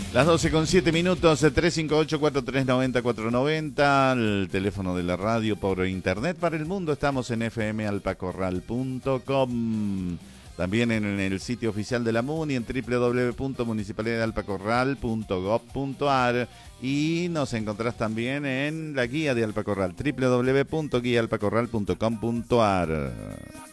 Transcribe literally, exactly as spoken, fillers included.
Las doce con siete minutos, tres cinco ocho, cuatro tres nueve cero, cuatro nueve cero, el teléfono de la radio por internet para el mundo. Estamos en f m alpacorral punto com. También en el sitio oficial de la MUNI en w w w punto municipalidad de alpacorral punto gob punto a r y nos encontrás también en la guía de Alpacorral, w w w punto guía alpacorral punto com punto a r.